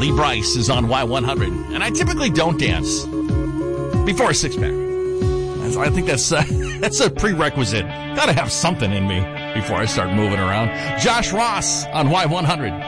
Lee Brice is on Y100. And I typically don't dance before a six-pack. I think that's a prerequisite. Got to have something in me before I start moving around. Josh Ross on Y100.